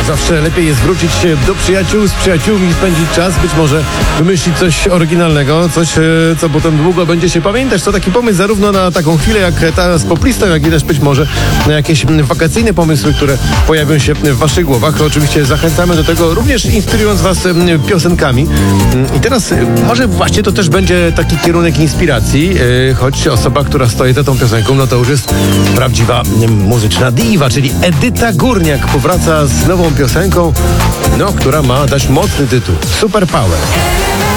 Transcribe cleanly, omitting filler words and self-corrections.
Zawsze lepiej jest wrócić do przyjaciół, z przyjaciółmi spędzić czas, być może wymyślić coś oryginalnego, coś, co potem długo będzie się pamiętać. To taki pomysł zarówno na taką chwilę jak ta z poplistą, jak i też być może na jakieś wakacyjne pomysły, które pojawią się w waszych głowach. Oczywiście zachęcamy do tego, również inspirując was piosenkami. I teraz może właśnie to też będzie taki kierunek inspiracji, choć osoba, która stoi za tą piosenką, no to już jest prawdziwa muzyczna diwa, czyli Edyta Górniak powraca z nową piosenką, no, która ma dać mocny tytuł. Super Power.